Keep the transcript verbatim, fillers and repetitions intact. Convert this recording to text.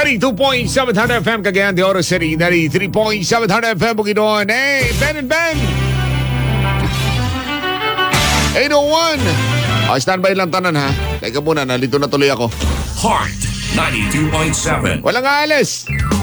ninety-two point seven F M Cagayan de Oro City, ninety-three point seven F M Bukidnon. Hey, Ben and Ben! eight oh one. Oh, standby lang tanan ha. Teka muna, nalito na tuloy ako. Heart ninety-two point seven. Walang alis.